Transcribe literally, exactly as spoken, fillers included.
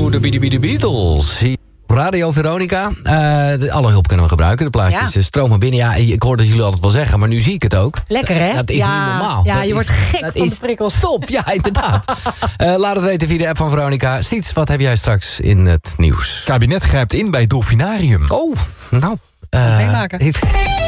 Zo, de de Beatles. Radio Veronica. Uh, de, alle hulp kunnen we gebruiken. De plaatjes ja. stromen binnen. Ja, ik hoor dat jullie altijd wel zeggen, maar nu zie ik het ook. Lekker, hè? Dat is ja, niet normaal. Ja, dat je is, wordt gek dat van is de prikkels. Top, ja, inderdaad. uh, laat het weten via de app van Veronica. Siets, wat heb jij straks in het nieuws? Kabinet grijpt in bij Dolfinarium. Oh, nou. Uh, meemaken.